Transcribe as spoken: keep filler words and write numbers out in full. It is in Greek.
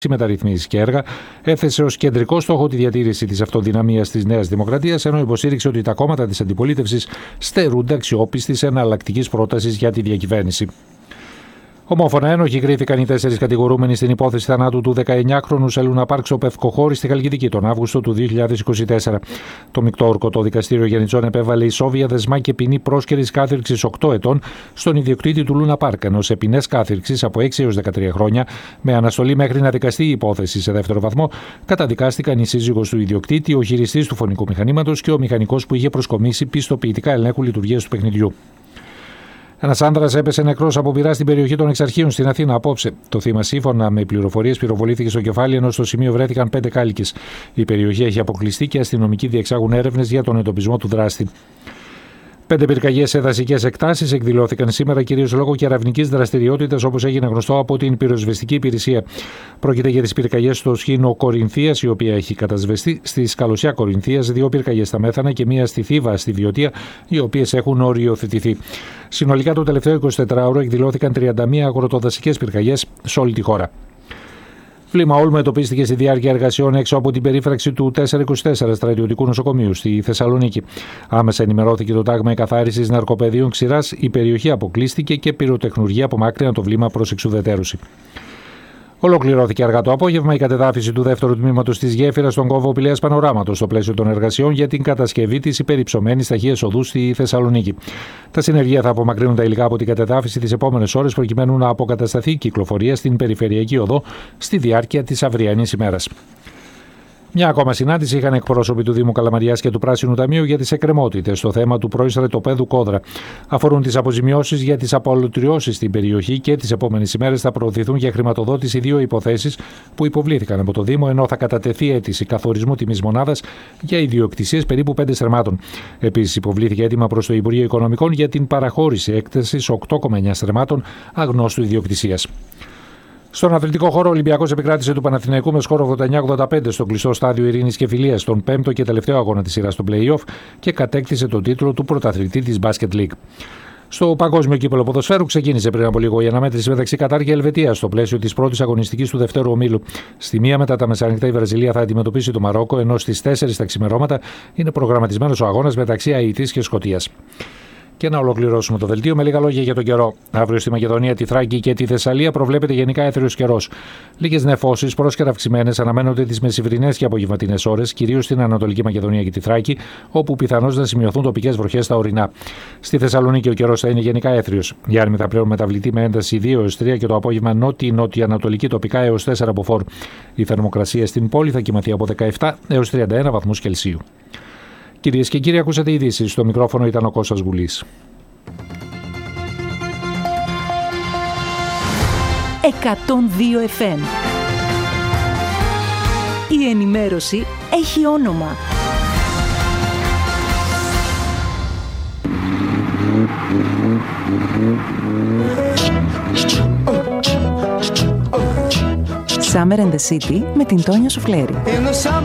μεταρρυθμίσεις και έργα, έθεσε ως κεντρικό στόχο τη διατήρηση της αυτοδυναμίας της Νέας Δημοκρατίας, ενώ υποστήριξε ότι τα κόμματα της αντιπολίτευσης στερούνται αξιόπιστης εναλλακτικής πρότασης για τη διακυβέρνηση. Ομόφωνα ένοχοι κρίθηκαν οι τέσσερις κατηγορούμενοι στην υπόθεση θανάτου του δεκαεννιάχρονου Σελούνα Πάρκ στο Πευκοχώρι στη Χαλκιδική τον Αύγουστο του δύο χιλιάδες είκοσι τέσσερα. Το μεικτό ορκωτό δικαστήριο Γενιτσών επέβαλε ισόβια δεσμά και ποινή πρόσκαιρης κάθυρξης οκτώ ετών στον ιδιοκτήτη του Λούνα Πάρκ, ενώ σε ποινές κάθυρξης από έξι έως δεκατρία χρόνια, με αναστολή μέχρι να δικαστεί η υπόθεση σε δεύτερο βαθμό, καταδικάστηκαν η σύζυγος του ιδιοκτήτη, ο χειριστής του φωνικού μηχανήματος και ο μηχανικός που είχε προσκομίσει πιστοποιητικά ελέγχου λειτουργίας του παιχνιδιού. Ένας άνδρας έπεσε νεκρός από πυρά στην περιοχή των Εξαρχείων στην Αθήνα απόψε. Το θύμα, σύμφωνα με πληροφορίες, πυροβολήθηκε στο κεφάλι, ενώ στο σημείο βρέθηκαν πέντε κάλικες. Η περιοχή έχει αποκλειστεί και αστυνομικοί διεξάγουν έρευνες για τον εντοπισμό του δράστη. Πέντε πυρκαγιές σε δασικές εκτάσεις εκδηλώθηκαν σήμερα, κυρίως λόγω κεραυνικής δραστηριότητας, όπως έγινε γνωστό από την πυροσβεστική υπηρεσία. Πρόκειται για τις πυρκαγιές στο σχήνο Κορινθίας, η οποία έχει κατασβεστεί, στη Σκαλωσιά Κορινθίας, δύο πυρκαγιές στα Μέθανα και μία στη Θήβα στη Βιωτία, οι οποίες έχουν οριοθετηθεί. Συνολικά το τελευταίο εικοσιτετράωρο εκδηλώθηκαν τριάντα μία αγροτοδασικές πυρκαγιές σε όλη τη χώρα. Πλήμα όλμου εντοπίστηκε στη διάρκεια εργασιών έξω από την περίφραξη του τετρακόσια είκοσι τέσσερα στρατιωτικού νοσοκομείου στη Θεσσαλονίκη. Άμεσα ενημερώθηκε το τάγμα εκαθάρισης ναρκοπαιδείων Ξηράς, η περιοχή αποκλείστηκε και πυροτεχνουργία απομάκρυναν το βλήμα προς εξουδετερώση. Ολοκληρώθηκε αργά το απόγευμα η κατεδάφιση του δεύτερου τμήματος της γέφυρας στον κόμβο Πηλαίας Πανοράματος στο πλαίσιο των εργασιών για την κατασκευή της υπερυψωμένης ταχείας οδού στη Θεσσαλονίκη. Τα συνεργεία θα απομακρύνουν τα υλικά από την κατεδάφιση τις επόμενες ώρες προκειμένου να αποκατασταθεί η κυκλοφορία στην περιφερειακή οδό στη διάρκεια της αυριανής ημέρας. Μια ακόμα συνάντηση είχαν εκπρόσωποι του Δήμου Καλαμαριάς και του Πράσινου Ταμείου για τις εκκρεμότητες στο θέμα του πρώην στρατοπέδου Κόδρα. Αφορούν τις αποζημιώσεις για τις απολυτριώσεις στην περιοχή και τις επόμενες ημέρες θα προωθηθούν για χρηματοδότηση δύο υποθέσεις που υποβλήθηκαν από το Δήμο, ενώ θα κατατεθεί αίτηση καθορισμού τιμής μονάδας για ιδιοκτησίες περίπου πέντε στρεμμάτων. Επίσης, υποβλήθηκε αίτημα προς το Υπουργείο Οικονομικών για την παραχώρηση έκτασης οκτώ κόμμα εννιά στρεμμάτων αγνώστου ιδιοκτησίας. Στον αθλητικό χώρο, ο Ολυμπιακός επικράτησε του Παναθηναϊκού με σκορ ογδόντα εννιά ογδόντα πέντε στο κλειστό στάδιο Ειρήνης και Φιλίας, στον πέμπτο και τελευταίο αγώνα της σειράς στο play-off και κατέκτησε τον τίτλο του πρωταθλητή της Basket League. Στο Παγκόσμιο Κύπελλο Ποδοσφαίρου ξεκίνησε πριν από λίγο η αναμέτρηση μεταξύ Κατάρ και Ελβετίας στο πλαίσιο της πρώτης αγωνιστικής του δευτέρου ομίλου. Στη μία μετά τα μεσάνυχτα η Βραζιλία θα αντιμετωπίσει το Μαρόκο, ενώ στις τέσσερις τα ξημερώματα είναι προγραμματισμένος ο αγώνας μεταξύ Αιτής και Σκωτίας. Και να ολοκληρώσουμε το δελτίο με λίγα λόγια για τον καιρό. Αύριο στη Μακεδονία, τη Θράκη και τη Θεσσαλία προβλέπεται γενικά έθριος καιρός. Λίγες νεφώσεις, πρόσκαιρα αυξημένες, αναμένονται τις μεσημβρινές και απογευματινές ώρες, κυρίως στην Ανατολική Μακεδονία και τη Θράκη, όπου πιθανώς να σημειωθούν τοπικές βροχές στα ορεινά. Στη Θεσσαλονίκη ο καιρός θα είναι γενικά έθριος. Η άρμη θα πλέον μεταβλητή με ένταση δύο έως τρία και το απόγευμα νότιο-νότια-ανατολική τοπικά έως τέσσερα μποφόρ. Η θερμοκρασία στην πόλη θα κοιμαθεί από δεκαεπτά έως τριάντα ένα βαθμούς Κελσίου. Κυρίες και κύριοι, ακούσατε ειδήσεις. Στο μικρόφωνο ήταν ο Κώστας Γουλής. εκατόν δύο εφ εμ. Η ενημέρωση έχει όνομα. Summer in the City με την Τόνια Σουφλέρη.